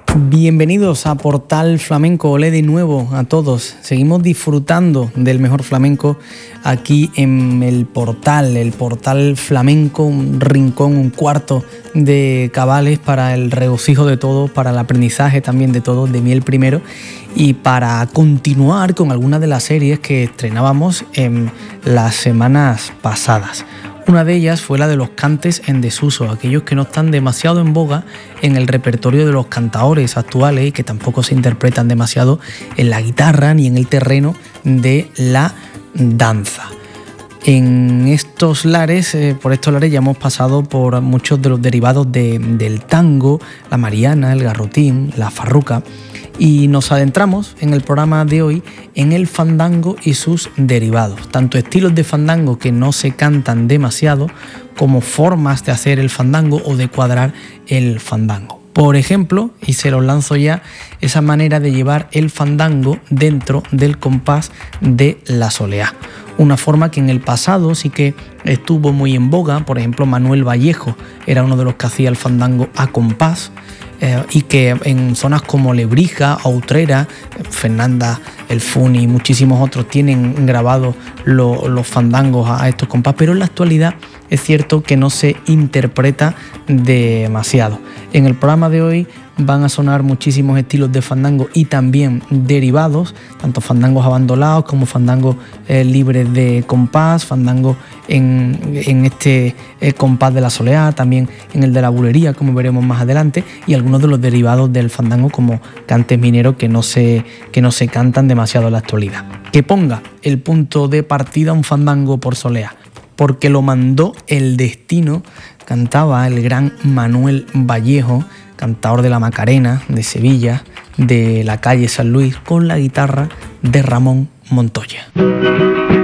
Bienvenidos a Portal Flamenco, olé de nuevo a todos. Seguimos disfrutando del mejor flamenco aquí en el Portal Flamenco, un rincón, un cuarto de cabales para el regocijo de todos, para el aprendizaje también de todos, de mí el primero, y para continuar con algunas de las series que estrenábamos en las semanas pasadas. Una de ellas fue la de los cantes en desuso, aquellos que no están demasiado en boga en el repertorio de los cantaores actuales y que tampoco se interpretan demasiado en la guitarra ni en el terreno de la danza. En estos lares, por estos lares ya hemos pasado por muchos de los derivados del tango, la mariana, el garrotín, la farruca, y nos adentramos en el programa de hoy en el fandango y sus derivados, tanto estilos de fandango que no se cantan demasiado como formas de hacer el fandango o de cuadrar el fandango. Por ejemplo, y se los lanzo ya, esa manera de llevar el fandango dentro del compás de la soleá. Una forma que en el pasado sí que estuvo muy en boga. Por ejemplo, Manuel Vallejo era uno de los que hacía el fandango a compás, y que en zonas como Lebrija o Utrera, Fernanda, El Funi y muchísimos otros tienen grabados los fandangos a estos compás, pero en la actualidad es cierto que no se interpreta demasiado. En el programa de hoy van a sonar muchísimos estilos de fandango y también derivados, tanto fandangos abandonados como fandangos libres de compás, fandangos en este compás de la soleá, también en el de la bulería, como veremos más adelante, y algunos de los derivados del fandango como cantes mineros que no se cantan demasiado en la actualidad. Que ponga el punto de partida un fandango por soleá, porque lo mandó el destino, cantaba el gran Manuel Vallejo, cantador de la Macarena, de Sevilla, de la calle San Luis, con la guitarra de Ramón Montoya.